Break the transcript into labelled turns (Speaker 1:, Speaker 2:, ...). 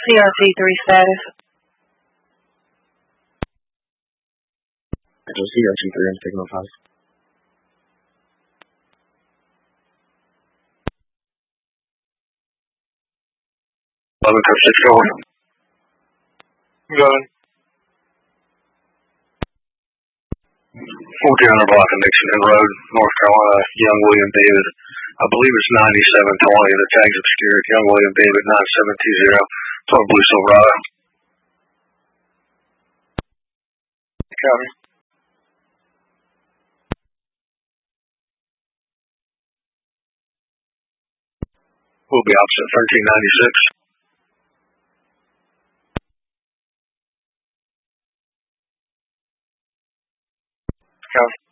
Speaker 1: CRT3 status.
Speaker 2: CRT3 and signal 5.
Speaker 3: Going. 1400 block of Nixon Road, North Carolina, Young William David. I believe it's 9720. The tag's obscured. Young William David 9720. Plug Blue Silverado. Copy. We'll be opposite 1396. Copy.